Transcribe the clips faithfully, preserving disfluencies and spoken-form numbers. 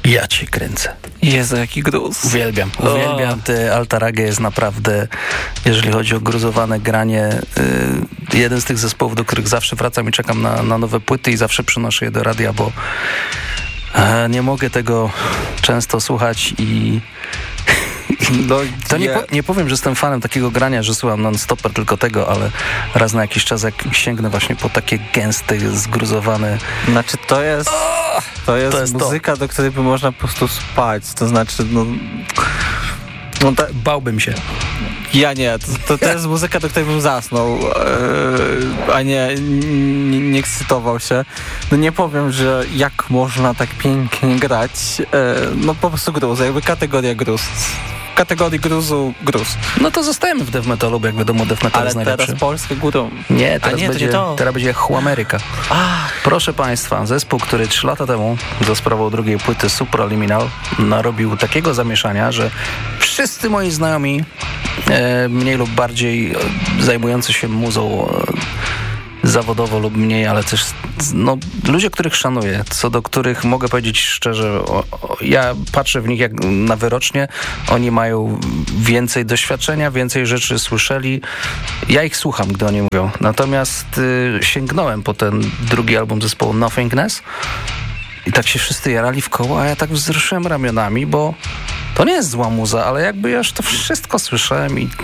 Ja cię kręcę. Jezu, jaki gruz. Uwielbiam. Uwielbiam. Te Altarage jest naprawdę, jeżeli chodzi o gruzowane granie, yy, jeden z tych zespołów, do których zawsze wracam i czekam na, na nowe płyty i zawsze przynoszę je do radia, bo e, nie mogę tego często słuchać i no, to nie, po, nie powiem, że jestem fanem takiego grania, że słucham non-stopper tylko tego, ale raz na jakiś czas jak sięgnę właśnie po takie gęste, zgruzowane... Znaczy to jest, to jest, to jest muzyka, to. do której by można po prostu spać, to znaczy no... no ta... Bałbym się. Ja nie, to, to, to jest muzyka, do której bym zasnął, yy, a nie, nie, nie ekscytował się. No nie powiem, że jak można tak pięknie grać, yy, no po prostu gruz, jakby kategoria gruz. W kategorii gruzu, gruz. No to zostajemy w death metalu, bo jak wiadomo death metal ale jest najlepszy. teraz Polskę górą. Nie, teraz, a nie, będzie, to nie to. teraz będzie Chłameryka. Ach. Proszę Państwa, zespół, który trzy lata temu za sprawą drugiej płyty Supraliminal narobił takiego zamieszania, że wszyscy moi znajomi, e, mniej lub bardziej e, zajmujący się muzą e, zawodowo lub mniej, ale też no, ludzie, których szanuję, co do których mogę powiedzieć szczerze, o, o, ja patrzę w nich jak na wyrocznie, oni mają więcej doświadczenia, więcej rzeczy słyszeli. Ja ich słucham, gdy oni mówią. Natomiast y, sięgnąłem po ten drugi album zespołu Nothingness i tak się wszyscy jarali w koło, a ja tak wzruszyłem ramionami, bo to nie jest zła muza, ale jakby ja już to wszystko słyszałem i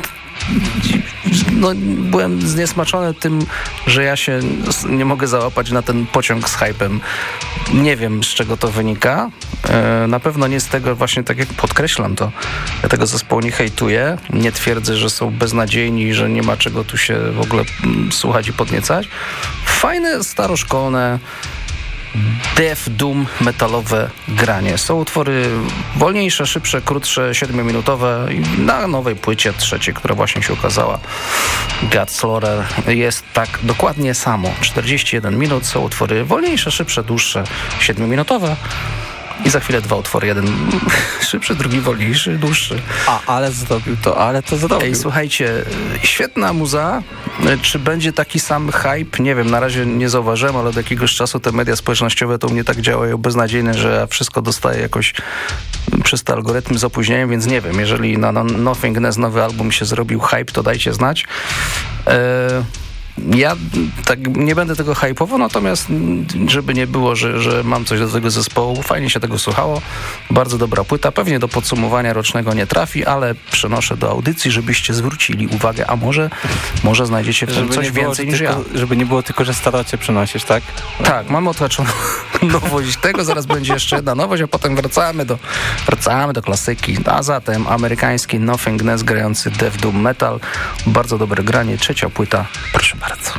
no, byłem zniesmaczony tym, że ja się nie mogę załapać na ten pociąg z hypem. Nie wiem, z czego to wynika. Na pewno nie z tego, właśnie tak jak podkreślam to. Ja tego zespołu nie hejtuję. Nie twierdzę, że są beznadziejni, że nie ma czego tu się w ogóle słuchać i podniecać. Fajne, staroszkolne death, doom, metalowe granie. Są utwory wolniejsze, szybsze, krótsze, siedmiominutowe i na nowej płycie trzeciej, która właśnie się ukazała, God Slaughter, jest tak dokładnie samo. czterdzieści jeden minut, są utwory wolniejsze, szybsze, dłuższe, siedmiominutowe i za chwilę dwa utwory, jeden szybszy, drugi wolniejszy, dłuższy. A, ale zrobił to, ale to zrobił. Ej, słuchajcie, świetna muza. Czy będzie taki sam hype? Nie wiem, na razie nie zauważyłem, ale od jakiegoś czasu te media społecznościowe to u mnie tak działają beznadziejnie, że wszystko dostaje jakoś przez te algorytmy z opóźnieniem, więc nie wiem, jeżeli na Nothingness nowy album się zrobił hype, to dajcie znać. Eee... Ja tak nie będę tego hypował, natomiast żeby nie było, że, że mam coś do tego zespołu, fajnie się tego słuchało, bardzo dobra płyta, pewnie do podsumowania rocznego nie trafi, ale przenoszę do audycji, żebyście zwrócili uwagę, a może, może znajdziecie w tym żeby coś więcej niż tylko, ja. Żeby nie było tylko, że starocie przynosisz, tak? Tak, mamy otaczoną nowość tego, zaraz będzie jeszcze jedna nowość, a potem wracamy do, wracamy do klasyki, a zatem amerykański Nothingness grający death doom metal, bardzo dobre granie, trzecia płyta, proszę bardzo.